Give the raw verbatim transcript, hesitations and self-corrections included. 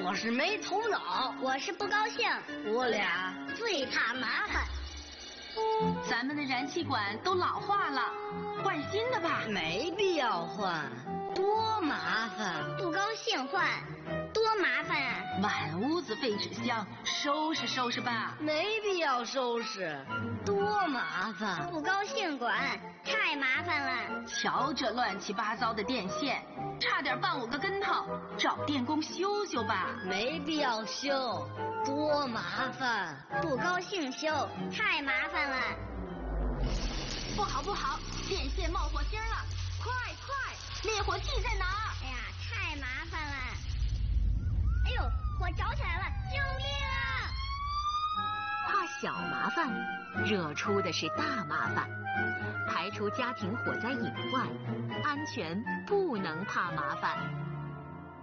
我是没头脑， 我是不高兴， 我俩最怕麻烦。 咱们的燃气管都老化了，换新的吧。 没必要换，多麻烦。 不高兴换，多麻烦啊！ 满屋子废纸箱，收拾收拾吧。 没必要收拾，多麻烦。 不高兴管，太麻烦了。 瞧这乱七八糟的电线，差点绊我个跟头，找电工修修吧。 没必要修，多麻烦。 不高兴修，太麻烦了。 不好不好，电线冒火星了！快快，灭火器在哪？ 哎呀，太麻烦了！哎呦，火着起来了！救命啊！ 怕小麻烦，惹出的是大麻烦。排除家庭火灾隐患，安全不能怕麻烦。